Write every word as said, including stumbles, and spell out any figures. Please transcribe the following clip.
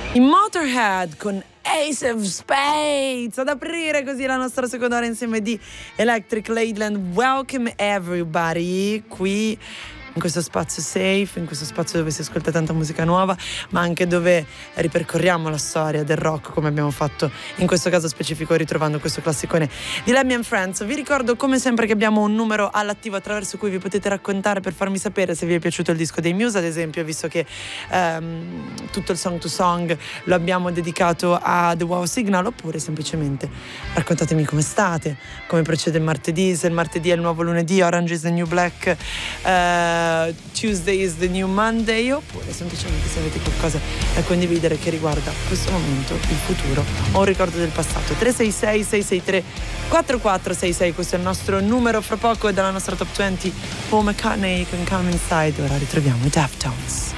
In Motorhead con Ace of Spades ad aprire così la nostra seconda ora insieme di Electric Ladyland. Welcome everybody qui in questo spazio safe, in questo spazio dove si ascolta tanta musica nuova, ma anche dove ripercorriamo la storia del rock come abbiamo fatto in questo caso specifico ritrovando questo classicone di Lemmy and Friends. Vi ricordo come sempre che abbiamo un numero all'attivo attraverso cui vi potete raccontare per farmi sapere se vi è piaciuto il disco dei Muse, ad esempio, visto che ehm, tutto il Song to Song lo abbiamo dedicato a The Wow Signal, oppure semplicemente raccontatemi come state, come procede il martedì, se il martedì è il nuovo lunedì, Orange is the New Black, eh, Tuesday is the new Monday, oppure semplicemente se avete qualcosa da condividere che riguarda questo momento, il futuro o un ricordo del passato. Tre sei sei sei sei tre quattro quattro sei sei, questo è il nostro numero. Fra poco è dalla nostra top venti Paul McCartney con Come Inside. Ora ritroviamo i Deftones.